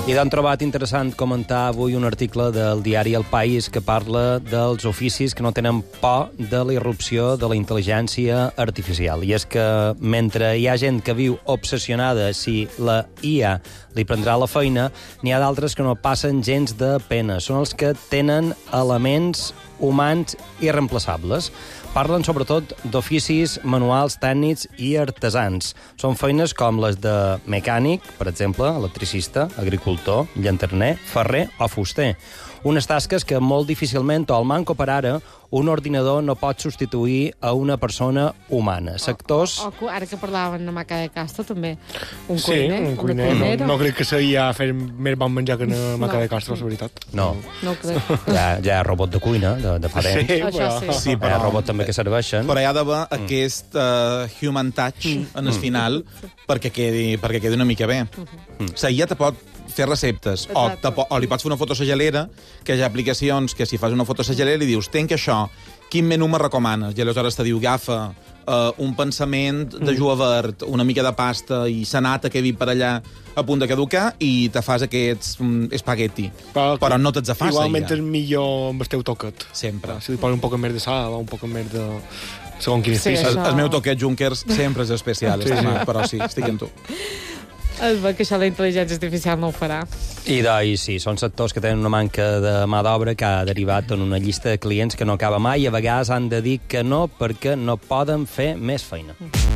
I d'on trobat interessant comentar avui un article del diari El País que parla dels oficis que no tenen por de la irrupció de la intel·ligència artificial. I és que mentre hi ha gent que viu obsessionada si la IA li prendrà la feina, n'hi ha d'altres que no passen gens de pena. Són els que tenen elements humans irreemplaçables. Parlen sobretot d'oficis manuals, tècnics i artesans. Són feines com les de mecànic, per exemple, electricista, agricultor, llanterner, ferrer o fuster. Unes tasques que molt difícilment, o al manco per ara, un ordinador no pot substituir a una persona humana. Sectors... Ara que parlaven de Maca de Castro, també. Un cuiner. Sí, un cuiner. No crec que sigui a fer més bon menjar que una Maca de Castro, la veritat. No. No ho crec. Ja hi ha robot de cuina, de fa temps. Sí, Això sí. Sí, però... Hi ha robot també que serveixen. Però hi ha d'haver aquest human touch en el final perquè quedi una mica bé. La IA te pot fer receptes, o li pots fer una foto a la gelera, que hi ha aplicacions que si fas una foto a la gelera i dius, tenc això, quin menú me recomanes? I aleshores te diu, agafa un pensament de julivert, una mica de pasta i sanata que he vist per allà a punt de caducar i te fas aquests espagueti. Però no t'ets fàcil. Igualment és millor amb el teu toquet. Sempre. Si li posa un poc més de sal o un poc més de... Segons quin estic. El meu toquet Junkers sempre és especial, però sí, estic amb tu. Es veu que això la intel·ligència artificial no ho farà. I doncs sí, són sectors que tenen una manca de mà d'obra que ha derivat en una llista de clients que no acaba mai i a vegades han de dir que no perquè no poden fer més feina.